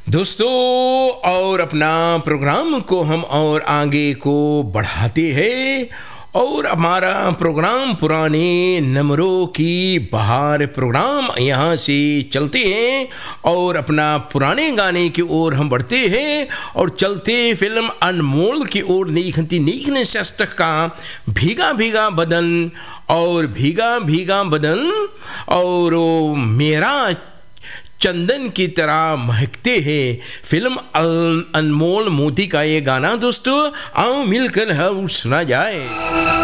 दोस्तों, और अपना प्रोग्राम को हम और आगे को बढ़ाते हैं और हमारा प्रोग्राम पुराने नंबरों की बहार प्रोग्राम यहाँ से चलते हैं और अपना पुराने गाने की ओर हम बढ़ते हैं और चलते फिल्म अनमोल की ओर नीखने शस्तक का भीगा भीगा बदन और भीगा भीगा बदन और मेरा चंदन की तरह महकते हैं। फिल्म अनमोल मोती का ये गाना दोस्तों आओ मिलकर हम सुना जाए।